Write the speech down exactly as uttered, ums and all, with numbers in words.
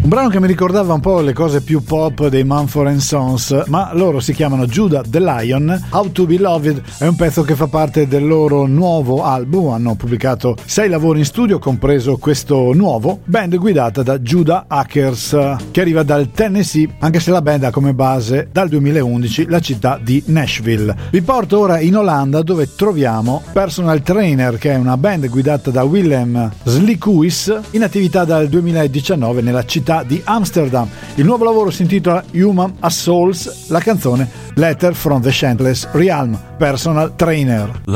Un brano che mi ricordava un po' le cose più pop dei Mumford and Sons, ma loro si chiamano Judah the Lion. How to Be Loved è un pezzo che fa parte del loro nuovo album. Hanno pubblicato sei lavori in studio, compreso questo nuovo, band guidata da Judah Akers, che arriva dal Tennessee, anche se la band ha come base dal duemilaundici la città di Nashville. Vi porto ora in Olanda, dove troviamo Personal Trainer, che è una band guidata da Willem Slikuis, in attività dal duemiladiciannove nella città di Amsterdam. Il nuovo lavoro si intitola Human Assaults, la canzone Letter from the Shantless Realm, Personal Trainer.